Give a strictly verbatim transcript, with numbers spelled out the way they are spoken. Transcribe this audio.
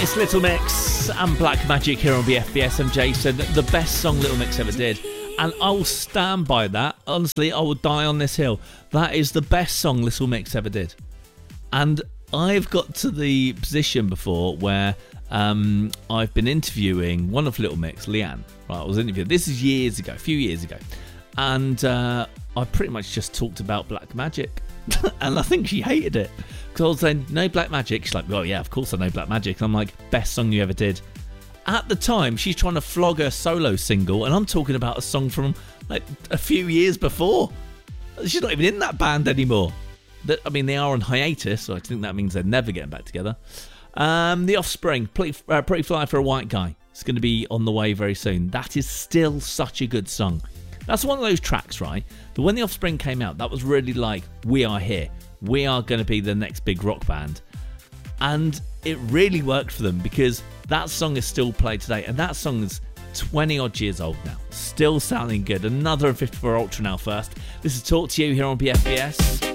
It's Little Mix and Black Magic here on B F B S. I'm Jason. The best song Little Mix ever did. And I will stand by that. Honestly, I will die on this hill. That is the best song Little Mix ever did. And I've got to the position before where um, I've been interviewing one of Little Mix, Leanne. Right, I was interviewing. This is years ago, a few years ago. And uh, I pretty much just talked about Black Magic. And I think she hated it. Because I was saying, no Black Magic. She's like, well, yeah, of course I know Black Magic. And I'm like, best song you ever did. At the time, she's trying to flog her solo single, and I'm talking about a song from like a few years before. She's not even in that band anymore. I mean, they are on hiatus, so I think that means they're never getting back together. Um, The Offspring, Pretty, uh, Pretty Fly for a White Guy. It's going to be on the way very soon. That is still such a good song. That's one of those tracks, right? But when The Offspring came out, that was really like, we are here. We are going to be the next big rock band. And it really worked for them because that song is still played today. And that song is twenty odd years old now. Still sounding good. Another fifty-four Ultra now first. This is Talk to You here on B F B S.